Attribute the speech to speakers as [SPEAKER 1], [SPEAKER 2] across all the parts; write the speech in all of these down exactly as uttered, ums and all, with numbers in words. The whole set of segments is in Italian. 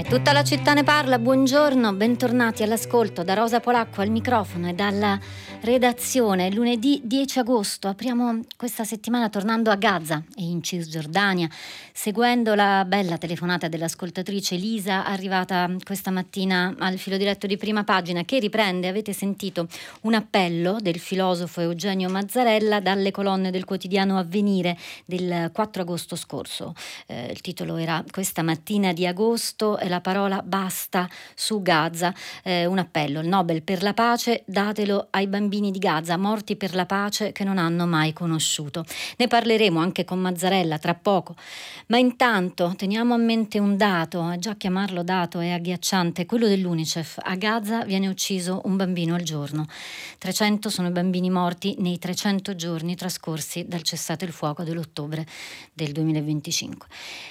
[SPEAKER 1] Tutta la città ne parla, buongiorno, bentornati all'ascolto da Rosa Polacco al microfono e dalla redazione. Lunedì dieci agosto apriamo questa settimana tornando a Gaza e in Cisgiordania, seguendo la bella telefonata dell'ascoltatrice Elisa arrivata questa mattina al filo diretto di Prima Pagina, che riprende, avete sentito, un appello del filosofo Eugenio Mazzarella dalle colonne del quotidiano Avvenire del quattro agosto scorso. Eh, il titolo era "Questa mattina di agosto e la parola basta su Gaza", eh, un appello, il Nobel per la pace datelo ai bambini di Gaza, morti per la pace che non hanno mai conosciuto. Ne parleremo anche con Mazzarella tra poco, ma intanto teniamo a mente un dato, già chiamarlo dato è agghiacciante, quello dell'UNICEF. A Gaza viene ucciso un bambino al giorno, trecento sono i bambini morti nei trecento giorni trascorsi dal cessate il fuoco dell'ottobre del duemilaventicinque.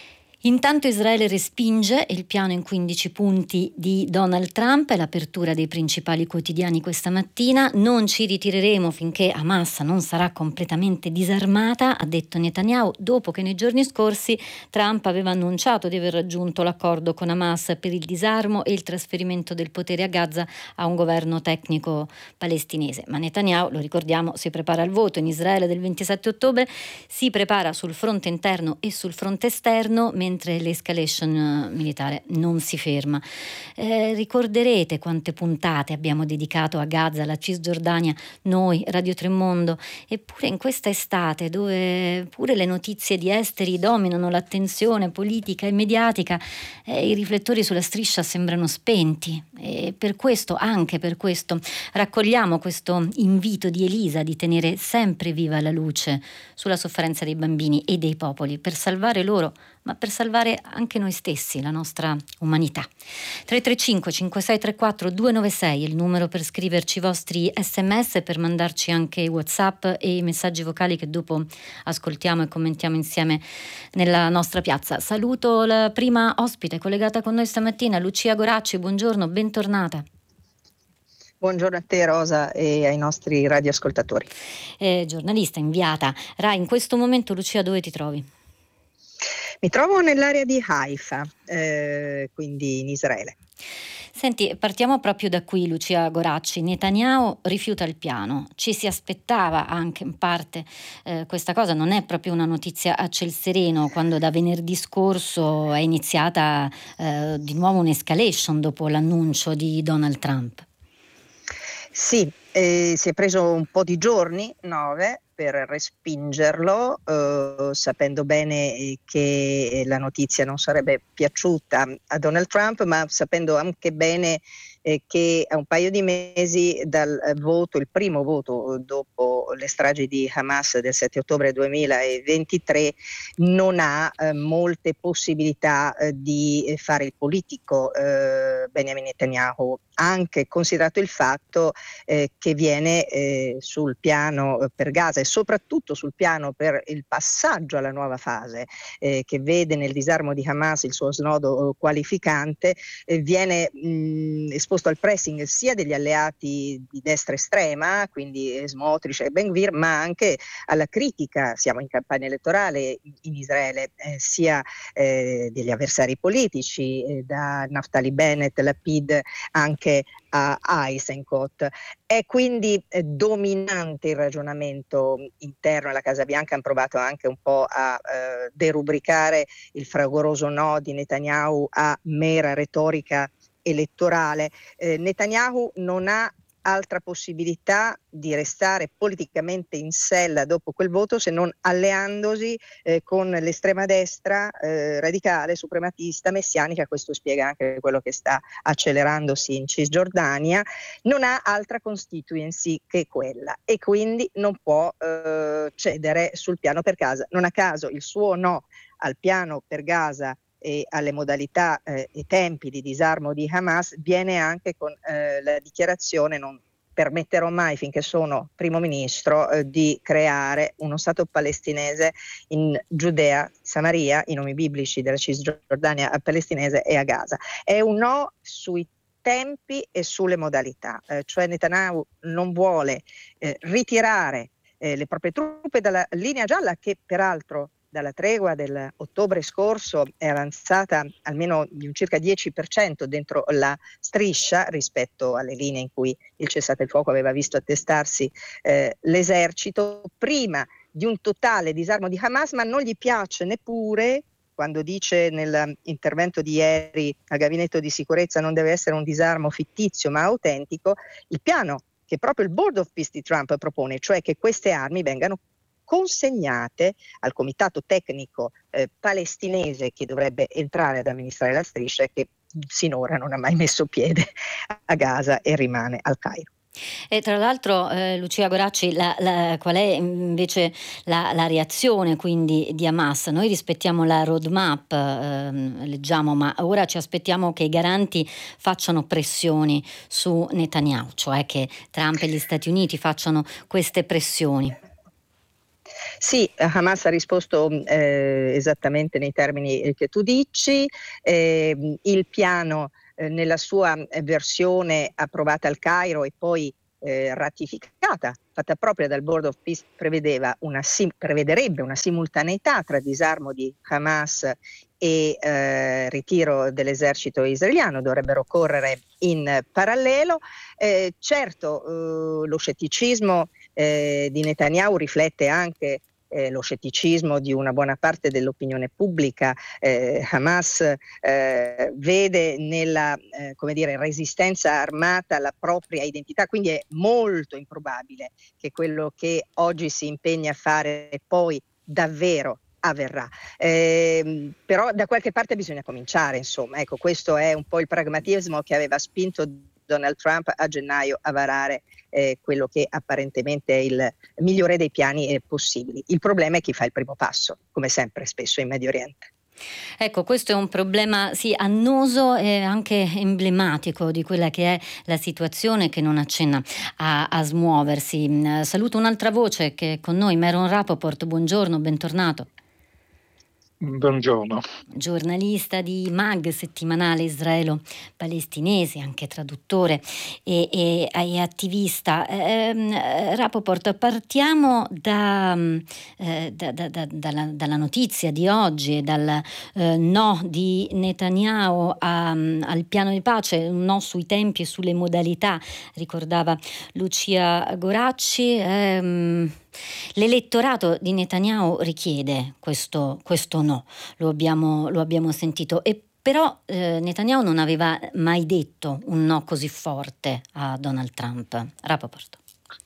[SPEAKER 1] Intanto Israele respinge il piano in quindici punti di Donald Trump e l'apertura dei principali quotidiani questa mattina. Non ci ritireremo finché Hamas non sarà completamente disarmata, ha detto Netanyahu, dopo che nei giorni scorsi Trump aveva annunciato di aver raggiunto l'accordo con Hamas per il disarmo e il trasferimento del potere a Gaza a un governo tecnico palestinese. Ma Netanyahu, lo ricordiamo, si prepara al voto in Israele del ventisette ottobre, si prepara sul fronte interno e sul fronte esterno, mentre l'escalation militare non si ferma. Eh, ricorderete quante puntate abbiamo dedicato a Gaza, alla Cisgiordania, noi, Radio Tremondo, eppure in questa estate, dove pure le notizie di esteri dominano l'attenzione politica e mediatica, eh, i riflettori sulla striscia sembrano spenti. E per questo, anche per questo, raccogliamo questo invito di Elisa di tenere sempre viva la luce sulla sofferenza dei bambini e dei popoli, per salvare loro, ma per salvare anche noi stessi, la nostra umanità. tre tre cinque cinque sei tre quattro due nove sei è il numero per scriverci i vostri sms e per mandarci anche i WhatsApp e i messaggi vocali che dopo ascoltiamo e commentiamo insieme nella nostra piazza. Saluto la prima ospite collegata con noi stamattina, Lucia Goracci, buongiorno, bentornata.
[SPEAKER 2] Buongiorno a te Rosa e ai nostri radioascoltatori.
[SPEAKER 1] Eh, giornalista inviata Rai, in questo momento Lucia dove ti trovi?
[SPEAKER 2] Mi trovo nell'area di Haifa, eh, quindi in Israele.
[SPEAKER 1] Senti, partiamo proprio da qui, Lucia Goracci. Netanyahu rifiuta il piano, ci si aspettava anche in parte eh, questa cosa, non è proprio una notizia a ciel sereno quando da venerdì scorso è iniziata eh, di nuovo un'escalation dopo l'annuncio di Donald Trump.
[SPEAKER 2] Sì, eh, si è preso un po' di giorni, nove, per respingerlo, eh, sapendo bene che la notizia non sarebbe piaciuta a Donald Trump, ma sapendo anche bene eh, che a un paio di mesi dal voto, il primo voto dopo le stragi di Hamas del sette ottobre duemilaventitré, non ha eh, molte possibilità eh, di fare il politico eh, Benjamin Netanyahu, anche considerato il fatto eh, che viene eh, sul piano eh, per Gaza e soprattutto sul piano per il passaggio alla nuova fase eh, che vede nel disarmo di Hamas il suo snodo qualificante, eh, viene mh, esposto al pressing sia degli alleati di destra estrema, quindi Smotrich e Ben Gvir, ma anche alla critica, siamo in campagna elettorale in Israele, eh, sia eh, degli avversari politici, eh, da Naftali Bennett, Lapid, anche a Eisenkot. È quindi eh, dominante il ragionamento interno alla Casa Bianca. Hanno provato anche un po' a eh, derubricare il fragoroso no di Netanyahu a mera retorica elettorale. Eh, Netanyahu non ha altra possibilità di restare politicamente in sella dopo quel voto se non alleandosi eh, con l'estrema destra eh, radicale, suprematista, messianica. Questo spiega anche quello che sta accelerandosi in Cisgiordania. Non ha altra constituency che quella e quindi non può eh, cedere sul piano per Gaza. Non a caso il suo no al piano per Gaza e alle modalità eh, e tempi di disarmo di Hamas viene anche con eh, la dichiarazione: non permetterò mai finché sono primo ministro eh, di creare uno stato palestinese in Giudea, Samaria, i nomi biblici della Cisgiordania palestinese, e a Gaza. È un no sui tempi e sulle modalità, eh, cioè Netanyahu non vuole eh, ritirare eh, le proprie truppe dalla linea gialla, che peraltro dalla tregua dell'ottobre scorso è avanzata almeno di un circa dieci per cento dentro la striscia rispetto alle linee in cui il cessate il fuoco aveva visto attestarsi eh, l'esercito, prima di un totale disarmo di Hamas, ma non gli piace neppure quando dice nell'intervento di ieri al gabinetto di sicurezza non deve essere un disarmo fittizio ma autentico, il piano che proprio il Board of Peace di Trump propone, cioè che queste armi vengano consegnate al comitato tecnico eh, palestinese che dovrebbe entrare ad amministrare la striscia e che sinora non ha mai messo piede a Gaza e rimane al Cairo.
[SPEAKER 1] E tra l'altro, eh, Lucia Goracci, la, la, qual è invece la, la reazione quindi di Hamas? Noi rispettiamo la roadmap, ehm, leggiamo, ma ora ci aspettiamo che i garanti facciano pressioni su Netanyahu, cioè che Trump e gli Stati Uniti facciano queste pressioni.
[SPEAKER 2] Sì, Hamas ha risposto eh, esattamente nei termini che tu dici, eh, il piano eh, nella sua versione approvata al Cairo e poi eh, ratificata, fatta propria dal Board of Peace, prevedeva una sim- prevederebbe una simultaneità tra disarmo di Hamas e eh, ritiro dell'esercito israeliano, dovrebbero correre in parallelo. Eh, certo, eh, lo scetticismo eh, di Netanyahu riflette anche Eh, lo scetticismo di una buona parte dell'opinione pubblica. eh, Hamas eh, vede nella eh, come dire, resistenza armata la propria identità, quindi è molto improbabile che quello che oggi si impegna a fare poi davvero avverrà. Eh, però da qualche parte bisogna cominciare, insomma, ecco, questo è un po' il pragmatismo che aveva spinto Donald Trump a gennaio a varare eh, quello che apparentemente è il migliore dei piani eh, possibili. Il problema è chi fa il primo passo, come sempre spesso in Medio Oriente.
[SPEAKER 1] Ecco, questo è un problema sì annoso e anche emblematico di quella che è la situazione che non accenna a, a smuoversi. Saluto un'altra voce che è con noi, Meron Rapoport, buongiorno, bentornato.
[SPEAKER 3] Buongiorno.
[SPEAKER 1] Giornalista di Mag, settimanale israelo-palestinese, anche traduttore e, e, e attivista. Eh, Rapoport, partiamo da, eh, da, da, da, dalla, dalla notizia di oggi e dal eh, no di Netanyahu a, al piano di pace, un no sui tempi e sulle modalità, ricordava Lucia Goracci. Ehm, L'elettorato di Netanyahu richiede questo, questo no, lo abbiamo, lo abbiamo sentito, e però eh, Netanyahu non aveva mai detto un no così forte a Donald Trump. Rapoport.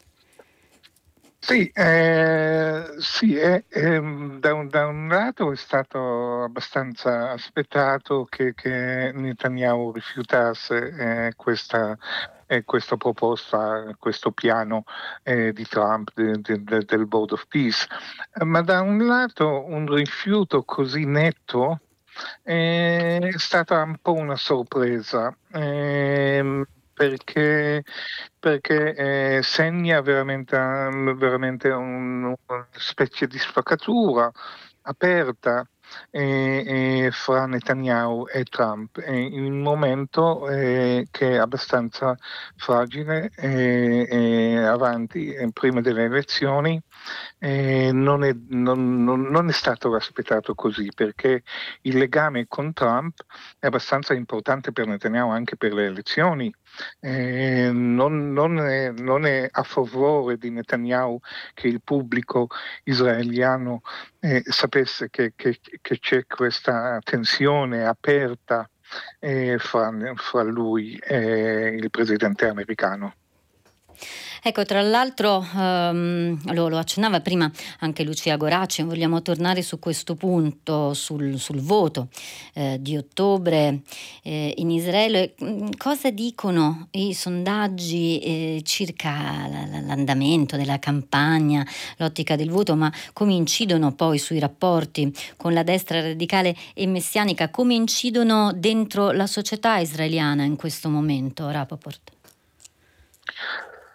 [SPEAKER 3] Sì, eh, sì eh, eh, da, un, da un lato è stato abbastanza aspettato che, che Netanyahu rifiutasse eh, questa, eh, questa proposta, questo piano eh, di Trump, de, de, de, del Board of Peace, ma da un lato un rifiuto così netto eh, è stata un po' una sorpresa. Eh, perché, perché eh, segna veramente, veramente un, una specie di spaccatura aperta eh, eh, fra Netanyahu e Trump eh, in un momento eh, che è abbastanza fragile eh, eh, avanti, eh, prima delle elezioni. Eh, non, è, non, non, non è stato aspettato così, perché il legame con Trump è abbastanza importante per Netanyahu anche per le elezioni. Eh, non, non, è, non è a favore di Netanyahu che il pubblico israeliano eh, sapesse che, che, che c'è questa tensione aperta eh, fra, fra lui e il presidente americano.
[SPEAKER 1] Ecco, tra l'altro ehm, lo, lo accennava prima anche Lucia Goracci, vogliamo tornare su questo punto, sul, sul voto eh, di ottobre eh, in Israele. Cosa dicono i sondaggi eh, circa l'andamento della campagna, l'ottica del voto, ma come incidono poi sui rapporti con la destra radicale e messianica, come incidono dentro la società israeliana in questo momento, Rapoport?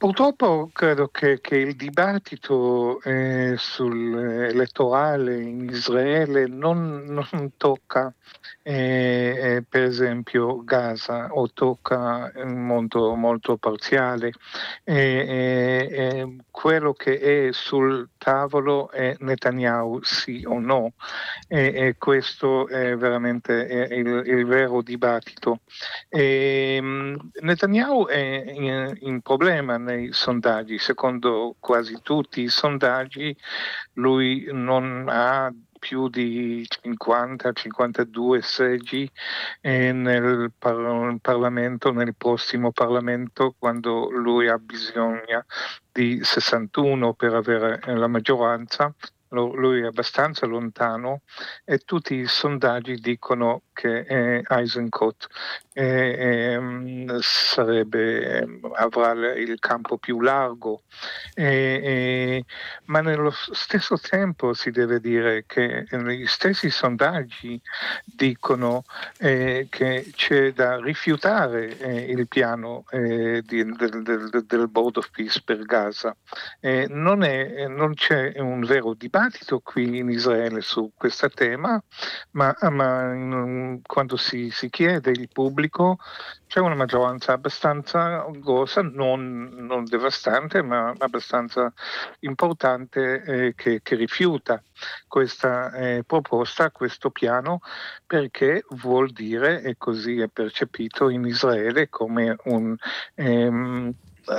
[SPEAKER 3] Purtroppo credo che, che il dibattito eh, sull'elettorale in Israele non, non tocca eh, eh, per esempio Gaza, o tocca in modo molto parziale. Eh, eh, eh, quello che è sul tavolo è Netanyahu, sì o no, e, e questo è veramente è il, il vero dibattito. E, mh, Netanyahu è in, in problema nei sondaggi, secondo quasi tutti i sondaggi lui non ha più di cinquanta cinquantadue seggi eh, nel par- Parlamento, nel prossimo Parlamento, quando lui ha bisogno di sessantuno per avere eh, la maggioranza. Lo- Lui è abbastanza lontano e tutti i sondaggi dicono che eh, Eisenkot eh, ehm, sarebbe, ehm, avrà l- il campo più largo, eh, eh, ma nello stesso tempo si deve dire che gli stessi sondaggi dicono eh, che c'è da rifiutare eh, il piano eh, di- del, del- del Board of Peace per Gaza. Eh, non, è, non c'è un vero dibattito qui in Israele su questo tema, ma, ma in- quando si, si chiede il pubblico c'è una maggioranza abbastanza grossa, non, non devastante, ma abbastanza importante eh, che, che rifiuta questa eh, proposta, questo piano, perché vuol dire, e così è percepito in Israele, come un ehm,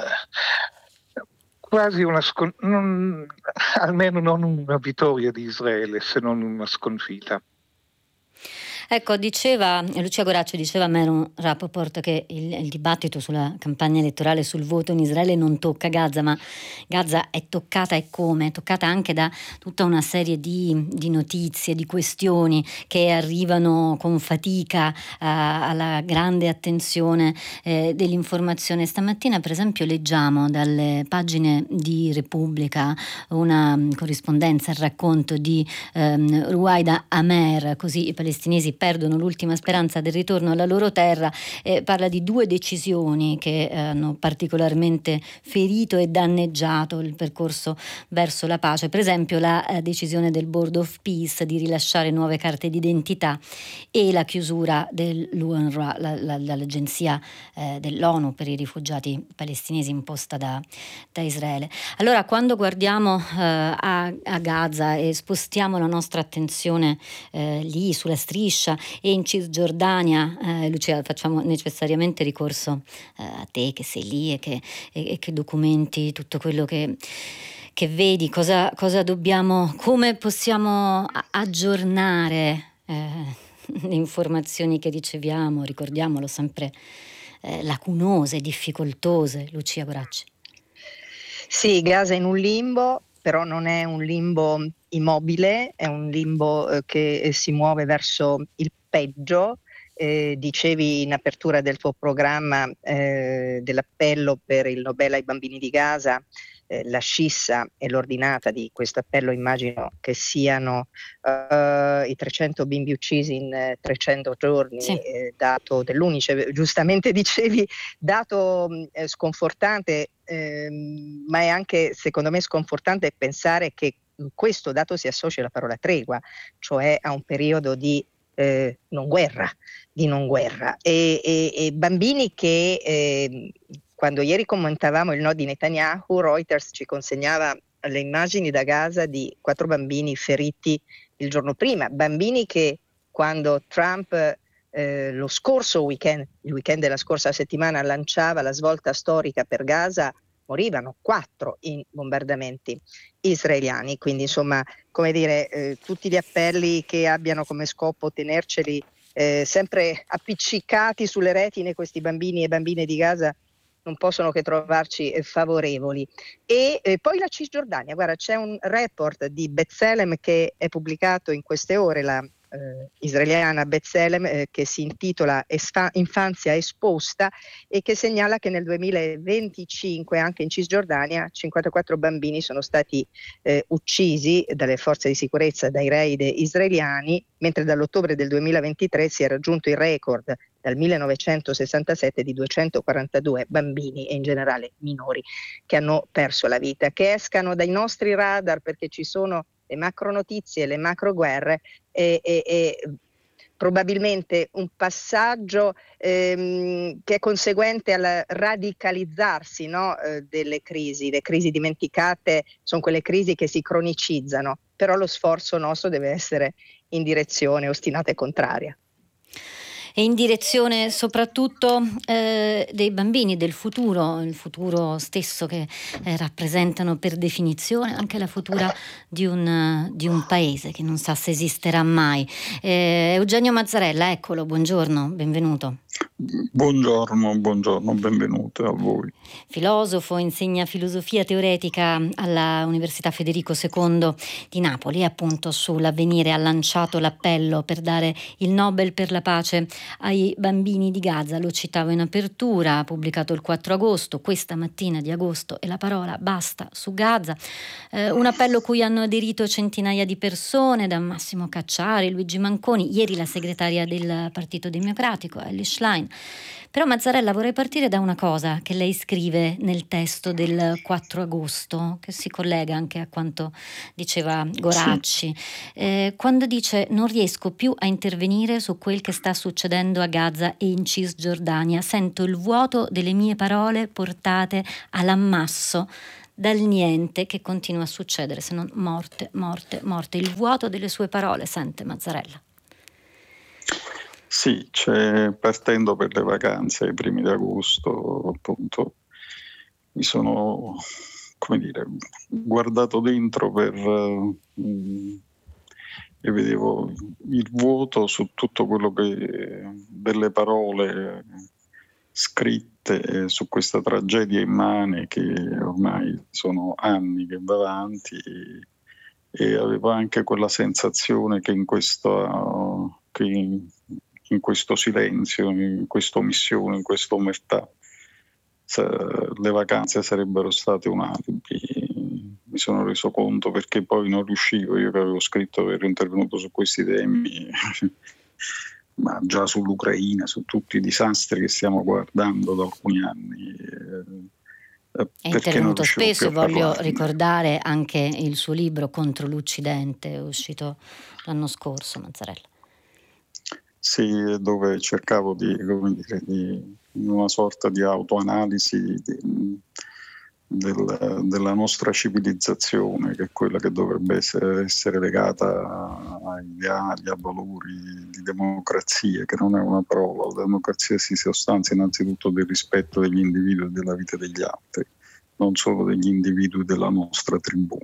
[SPEAKER 3] eh, quasi una scon- non, almeno non una vittoria di Israele, se non una sconfitta.
[SPEAKER 1] Ecco, diceva Lucia Goracci, diceva a Meron Rapoport che il, il dibattito sulla campagna elettorale sul voto in Israele non tocca Gaza, ma Gaza è toccata e come? È toccata anche da tutta una serie di, di notizie, di questioni che arrivano con fatica eh, alla grande attenzione eh, dell'informazione. Stamattina, per esempio, leggiamo dalle pagine di Repubblica una um, corrispondenza, il racconto di ehm, Ruwaida Amer, così i palestinesi perdono l'ultima speranza del ritorno alla loro terra. Eh, parla di due decisioni che eh, hanno particolarmente ferito e danneggiato il percorso verso la pace. Per esempio la eh, decisione del Board of Peace di rilasciare nuove carte d'identità e la chiusura dell'UNRWA, la, la, l'agenzia eh, dell'ONU per i rifugiati palestinesi imposta da, da Israele. Allora, quando guardiamo eh, a, a Gaza e spostiamo la nostra attenzione eh, lì sulla striscia e in Cisgiordania, eh, Lucia, facciamo necessariamente ricorso eh, a te che sei lì e che, e, e che documenti tutto quello che, che vedi, cosa, cosa dobbiamo, come possiamo a- aggiornare eh, le informazioni che riceviamo, ricordiamolo, sempre eh, lacunose, difficoltose, Lucia Goracci.
[SPEAKER 2] Sì, Gaza è in un limbo, però non è un limbo immobile, è un limbo eh, che eh, si muove verso il peggio. Eh, dicevi in apertura del tuo programma eh, dell'appello per il Nobel ai bambini di Gaza, eh, la scissa e l'ordinata di questo appello immagino che siano eh, i trecento bimbi uccisi in eh, trecento giorni,
[SPEAKER 1] Sì.
[SPEAKER 2] eh, dato dell'UNICEF, giustamente dicevi, dato mh, eh, sconfortante, ehm, ma è anche secondo me sconfortante pensare che questo dato si associa alla parola tregua, cioè a un periodo di eh, non guerra, di non guerra. E, e, e bambini che eh, quando ieri commentavamo il no di Netanyahu, Reuters ci consegnava le immagini da Gaza di quattro bambini feriti il giorno prima, bambini che quando Trump eh, lo scorso weekend, il weekend della scorsa settimana, lanciava la svolta storica per Gaza, morivano quattro in bombardamenti israeliani. Quindi insomma, come dire, eh, tutti gli appelli che abbiano come scopo tenerceli eh, sempre appiccicati sulle retine questi bambini e bambine di Gaza non possono che trovarci eh, favorevoli. E eh, poi la Cisgiordania, guarda, c'è un report di B'Tselem che è pubblicato in queste ore, la eh, israeliana B'Tselem eh, che si intitola Esfa- Infanzia esposta e che segnala che nel duemilaventicinque anche in Cisgiordania cinquantaquattro bambini sono stati eh, uccisi dalle forze di sicurezza, dai raid israeliani, mentre dall'ottobre del duemilaventitré si è raggiunto il record dal millenovecentosessantasette di duecentoquarantadue bambini e in generale minori che hanno perso la vita. Che escano dai nostri radar perché ci sono le macro notizie, le macro guerre e, e, e probabilmente un passaggio ehm, che è conseguente al radicalizzarsi, no, eh, delle crisi. Le crisi dimenticate sono quelle crisi che si cronicizzano, però lo sforzo nostro deve essere in direzione ostinata e contraria.
[SPEAKER 1] E in direzione soprattutto eh, dei bambini, del futuro, il futuro stesso che eh, rappresentano per definizione anche la futura di un, di un paese che non sa se esisterà mai. Eh, Eugenio Mazzarella, eccolo, buongiorno, benvenuto.
[SPEAKER 4] Buongiorno, buongiorno, benvenuto a voi.
[SPEAKER 1] Filosofo, insegna filosofia teoretica alla Università Federico secondo di Napoli e appunto sull'Avvenire ha lanciato l'appello per dare il Nobel per la pace ai bambini di Gaza. Lo citavo in apertura, ha pubblicato il quattro agosto, questa mattina di agosto, e la parola basta su Gaza. Eh, un appello cui hanno aderito centinaia di persone, da Massimo Cacciari, Luigi Manconi, ieri la segretaria del Partito Democratico, Elly Schlein. Però Mazzarella, vorrei partire da una cosa che lei scrive nel testo del quattro agosto, che si collega anche a quanto diceva Goracci, eh, quando dice: non riesco più a intervenire su quel che sta succedendo a Gaza e in Cisgiordania, sento il vuoto delle mie parole portate all'ammasso dal niente che continua a succedere, se non morte, morte, morte. Il vuoto delle sue parole, sente Mazzarella.
[SPEAKER 4] Sì, c'è, partendo per le vacanze ai primi di agosto, appunto, mi sono, come dire, guardato dentro per uh, e vedevo il vuoto su tutto quello che delle parole scritte su questa tragedia immane che ormai sono anni che va avanti, e avevo anche quella sensazione che in questo che in, in questo silenzio, in questa omissione, in questa omertà, le vacanze sarebbero state un alibi. Mi sono reso conto, perché poi non riuscivo, io che avevo scritto, ero intervenuto su questi temi, ma già sull'Ucraina, su tutti i disastri che stiamo guardando da alcuni anni.
[SPEAKER 1] È intervenuto spesso, voglio ricordare anche il suo libro Contro l'Occidente, uscito l'anno scorso, Mazzarella.
[SPEAKER 4] Sì, dove cercavo di, come dire, di una sorta di autoanalisi di, del, della nostra civilizzazione, che è quella che dovrebbe essere, essere legata a ideali, a valori di democrazia, che non è una parola. La democrazia si sostanzia innanzitutto del rispetto degli individui e della vita degli altri, non solo degli individui della nostra tribù.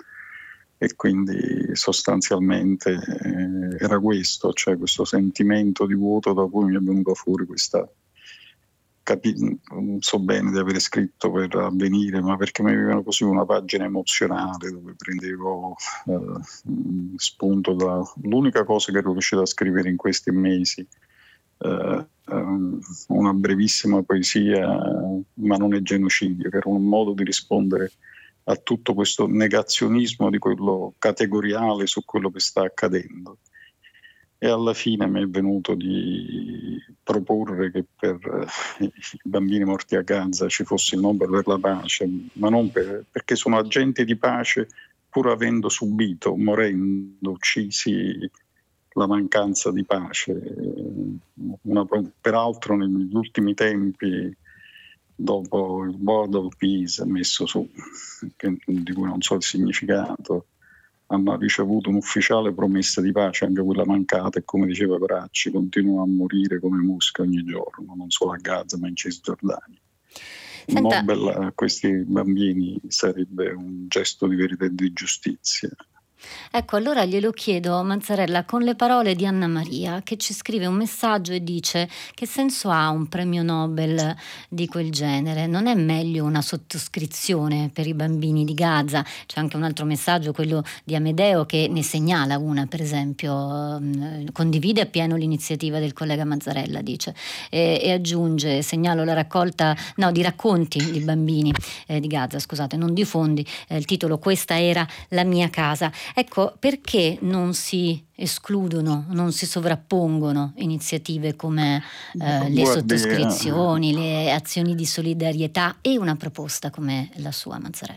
[SPEAKER 4] E quindi sostanzialmente eh, era questo, cioè questo sentimento di vuoto da cui mi è venuta fuori questa, capi- non so bene di aver scritto per Avvenire, ma perché mi avevano così una pagina emozionale dove prendevo eh, spunto da l'unica cosa che ero riuscito a scrivere in questi mesi, eh, um, una brevissima poesia, ma non è genocidio, che era un modo di rispondere a tutto questo negazionismo di quello categoriale su quello che sta accadendo. E alla fine mi è venuto di proporre che per i bambini morti a Gaza ci fosse il Nobel per la pace, ma non per, perché sono agenti di pace pur avendo subito, morendo, uccisi, la mancanza di pace. Una, peraltro negli ultimi tempi, dopo il Board of Peace messo su, che, di cui non so il significato, hanno ricevuto un'ufficiale promessa di pace, anche quella mancata, e come diceva Goracci, continuano a morire come mosche ogni giorno, non solo a Gaza ma in Cisgiordania. Un
[SPEAKER 1] Senta...
[SPEAKER 4] Nobel a questi bambini sarebbe un gesto di verità e di giustizia.
[SPEAKER 1] Ecco, allora glielo chiedo, Mazzarella, con le parole di Anna Maria, che ci scrive un messaggio e dice: che senso ha un premio Nobel di quel genere? Non è meglio una sottoscrizione per i bambini di Gaza? C'è anche un altro messaggio, quello di Amedeo, che ne segnala una, per esempio, mh, condivide appieno l'iniziativa del collega Mazzarella, dice, e, e aggiunge: segnalo la raccolta, no, di racconti di bambini eh, di Gaza, scusate, non di fondi, eh, il titolo "Questa era la mia casa". Ecco, perché non si escludono, non si sovrappongono iniziative come eh, le
[SPEAKER 4] Guardi,
[SPEAKER 1] sottoscrizioni, le azioni di solidarietà e una proposta come la sua, Mazzarella?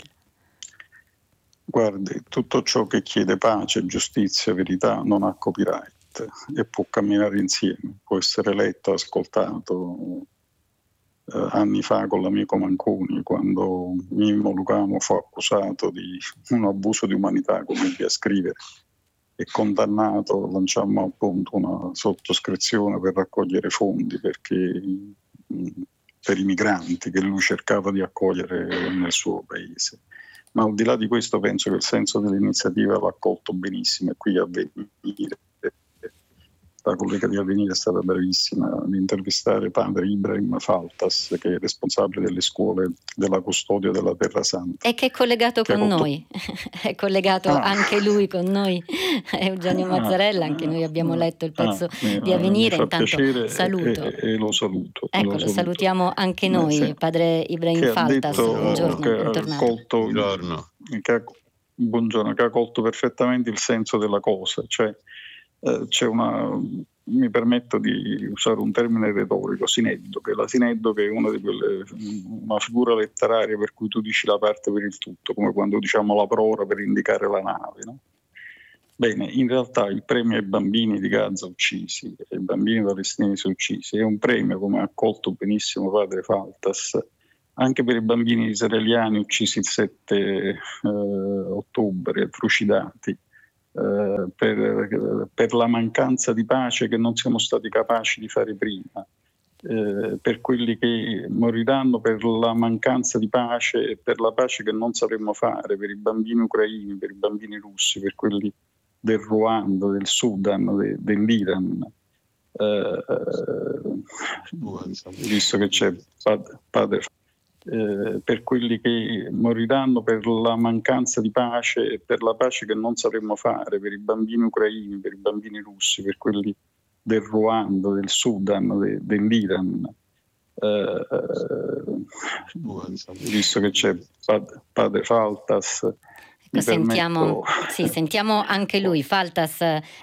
[SPEAKER 4] Guardi, tutto ciò che chiede pace, giustizia, verità non ha copyright e può camminare insieme, può essere letto, ascoltato. Eh, anni fa con l'amico Manconi, quando Mimmo Lucano fu accusato di un abuso di umanità, come ebbe a scrivere, e condannato, lanciammo appunto una sottoscrizione per raccogliere fondi perché, mh, per i migranti che lui cercava di accogliere nel suo paese. Ma al di là di questo penso che il senso dell'iniziativa l'ha accolto benissimo, e qui a venire la collega di Avvenire è stata bravissima ad intervistare padre Ibrahim Faltas, che è responsabile delle scuole della custodia della Terra Santa.
[SPEAKER 1] E che è collegato
[SPEAKER 4] che
[SPEAKER 1] con
[SPEAKER 4] ha colto...
[SPEAKER 1] noi, è collegato ah. anche lui con noi, Eugenio Mazzarella, anche noi abbiamo letto il pezzo
[SPEAKER 4] ah,
[SPEAKER 1] di Avvenire,
[SPEAKER 4] mi fa
[SPEAKER 1] intanto
[SPEAKER 4] piacere
[SPEAKER 1] saluto.
[SPEAKER 4] E, e, e lo saluto.
[SPEAKER 1] Ecco,
[SPEAKER 4] lo,
[SPEAKER 1] lo
[SPEAKER 4] saluto.
[SPEAKER 1] salutiamo anche noi, sì. Padre Ibrahim
[SPEAKER 4] che
[SPEAKER 1] Faltas,
[SPEAKER 4] detto,
[SPEAKER 1] buongiorno,
[SPEAKER 4] che
[SPEAKER 1] bentornato.
[SPEAKER 4] Colto,
[SPEAKER 5] buongiorno.
[SPEAKER 4] Che ha, buongiorno, che ha colto perfettamente il senso della cosa, cioè eh, c'è una... mi permetto di usare un termine retorico, sineddoche. La sineddoche è una di quelle, una figura letteraria per cui tu dici la parte per il tutto, come quando diciamo la prora per indicare la nave, no? Bene, in realtà il premio ai bambini di Gaza uccisi, ai bambini palestinesi uccisi, è un premio, come ha accolto benissimo padre Faltas, anche per i bambini israeliani uccisi il sette eh, ottobre, trucidati. Uh, per, per la mancanza di pace che non siamo stati capaci di fare prima, uh, per quelli che moriranno per la mancanza di pace e per la pace che non sapremo fare, per i bambini ucraini, per i bambini russi, per quelli del Ruanda, del Sudan, de, dell'Iran. Uh, visto che c'è padre, padre Eh, per quelli che moriranno per la mancanza di pace e per la pace che non sapremo fare, per i bambini ucraini, per i bambini russi, per quelli del Ruanda, del Sudan, de, dell'Iran. Eh, visto che c'è padre, padre Faltas,
[SPEAKER 1] Ecco, sentiamo, sì, sentiamo anche lui. Faltas